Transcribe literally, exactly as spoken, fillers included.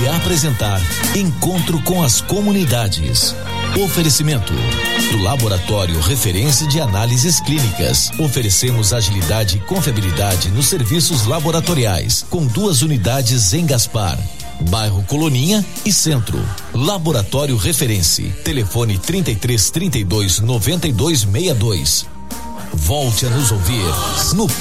de apresentar Encontro com as Comunidades. Oferecimento do Laboratório Referência de Análises Clínicas. Oferecemos agilidade e confiabilidade nos serviços laboratoriais, com duas unidades em Gaspar, bairro Coloninha e Centro. Laboratório Referência. Telefone trinta e três, trinta e dois, noventa e dois, sessenta e dois. Volte a nos ouvir no